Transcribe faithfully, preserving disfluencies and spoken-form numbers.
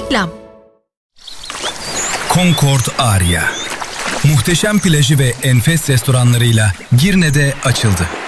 Reklam. Concord Aria. Muhteşem plajı ve enfes restoranlarıyla Girne'de açıldı.